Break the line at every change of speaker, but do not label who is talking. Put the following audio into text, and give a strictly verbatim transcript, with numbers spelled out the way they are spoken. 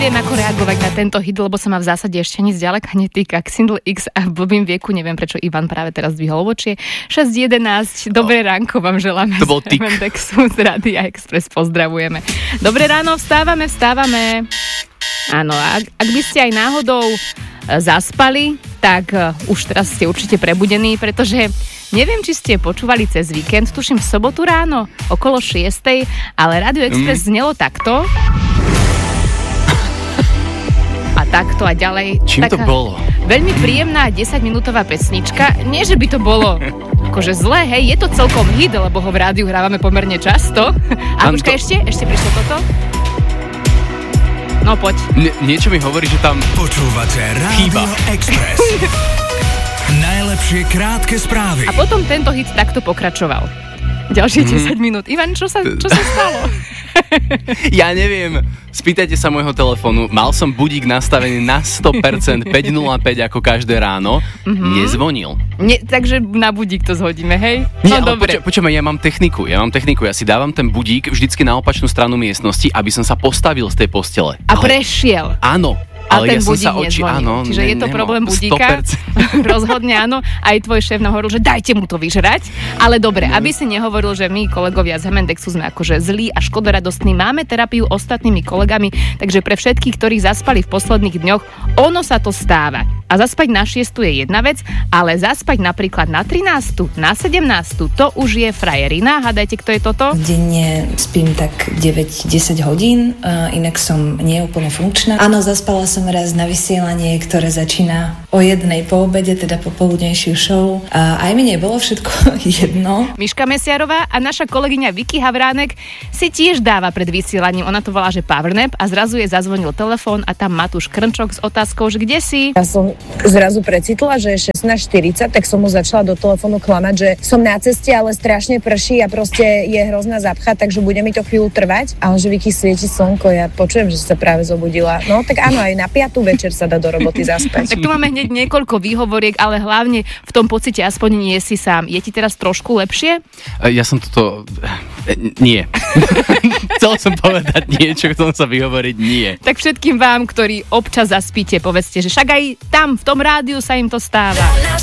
neviem, ako reagovať na tento hit, lebo sa ma v zásade ešte ani zďaleka netýka. K Single X a v blbým vieku, neviem, prečo Ivan práve teraz zdvihol obočie. šesť jedenásť, dobré ránko vám želáme.
To bol tik.
Z Mendexu, z Rádia Express pozdravujeme. Dobré ráno, vstávame, vstávame. Áno, ak, ak by ste aj náhodou zaspali, tak uh, už teraz ste určite prebudení, pretože neviem, či ste počúvali cez víkend, tuším v sobotu ráno, okolo šiestej, ale Radio Express mm. znelo takto. A takto a ďalej.
Čím to bolo?
Veľmi príjemná desaťminútová pesnička. Nie, že by to bolo akože zlé, hej, je to celkom hit, lebo ho v rádiu hrávame pomerne často. A počkaj, to... ešte, ešte prišlo toto. No poď.
Nie, niečo mi hovorí, že tam
počúvate Rádio Express. Najlepšie krátke správy.
A potom tento hit takto pokračoval. Ďalšie mm. desať minút. Ivan, čo sa, čo sa stalo?
Ja neviem. Spýtajte sa môjho telefónu. Mal som budík nastavený na sto percent päť nula päť ako každé ráno. Mm-hmm. Nezvonil.
Nie, takže na budík to zhodíme, hej?
Nie,
no
ale počuj, počuj, ja mám techniku. Ja mám techniku. Ja si dávam ten budík vždycky na opačnú stranu miestnosti, aby som sa postavil z tej postele.
A
ale...
prešiel.
Áno.
A
Ale
ten
ja
budík
som sa oči,
nezvonil.
áno,
Čiže
ne,
je to
nemal,
problém budíka.
sto percent
Rozhodne áno. Aj tvoj šéf nám hovoril, že dajte mu to vyžrať. Ale dobre, no. Aby si nehovoril, že my kolegovia z Hemendexu sme akože zlí a škodoradostní. Máme terapiu ostatnými kolegami, takže pre všetkých, ktorí zaspali v posledných dňoch, ono sa to stáva. A zaspať na šiestu je jedna vec, ale zaspať napríklad na trinástu, na sedemnástu, to už je frajerina. Hádajte, kto je toto?
Denne spím tak deväť desať hodín, inak som nie úplne funkčná. Áno, zaspala som raz na vysielanie, ktoré začína o jednej po obede, teda popoludnejšiu show. A aj mi nebolo všetko jedno.
Miška Mesiarová a naša kolegyňa Vicky Havránek si tiež dáva pred vysielaním. Ona to volá, že powernap a zrazu jej zazvonil telefón a tam Matúš Krnčok s otázkou, že kde si?
Ja som zrazu precitla, že je šestnásť štyridsať, tak som mu začala do telefónu klamať, že som na ceste, ale strašne prší a proste je hrozná zapcha, takže bude mi to chvíľu trvať. Ale že Vicky, svieti slnko, ja počujem, že sa práve zobudila. No tak áno, aj na piatu večer sa dá do roboty zaspať.
Tak tu máme hneď niekoľko výhovoriek, ale hlavne v tom pocite aspoň nie si sám. Je ti teraz trošku lepšie?
Ja som toto... Nie. Chcel som povedať niečo, chcel sa vyhovoriť nie.
Tak všetkým vám, ktorí občas zaspíte, povedzte, že však aj tam v tom rádiu sa im to stáva.